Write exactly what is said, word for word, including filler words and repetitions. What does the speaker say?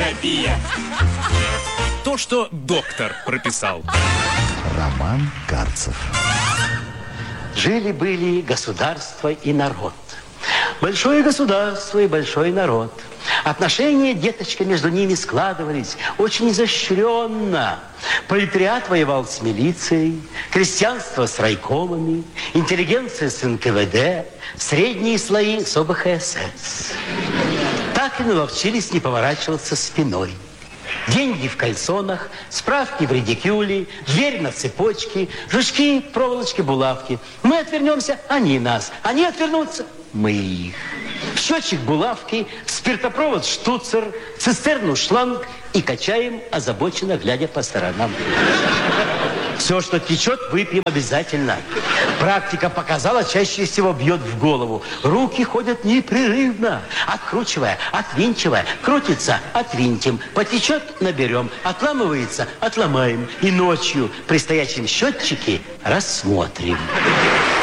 терапия. То, что доктор прописал. Роман Карцев. Жили-были государство и народ. Большое государство и большой народ. Отношения, деточка, между ними складывались очень изощренно. Пролетариат воевал с милицией, крестьянство с райкомами, интеллигенция с эн ка вэ дэ, средние слои с о бэ ха эс эс. Так и наловчились не поворачиваться спиной. Деньги в кальсонах, справки в редикюле, дверь на цепочке, жучки, проволочки, булавки. Мы отвернемся, они нас. Они отвернутся, мы их. Счетчик булавки, спиртопровод штуцер, цистерну шланг и качаем, озабоченно глядя по сторонам. Все, что течет, выпьем обязательно. Практика показала, чаще всего бьет в голову. Руки ходят непрерывно, откручивая, отвинчивая, крутится, отвинтим, потечет, наберем, отламывается, отломаем. И ночью при стоячем счетчике рассмотрим.